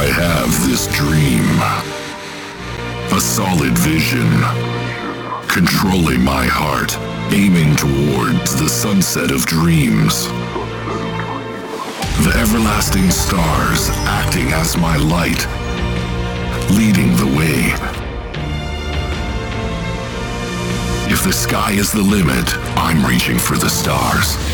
I have this dream. A solid vision. Controlling my heart, aiming towards the sunset of dreams. The everlasting stars acting as my light, leading the way. If the sky is the limit, I'm reaching for the stars.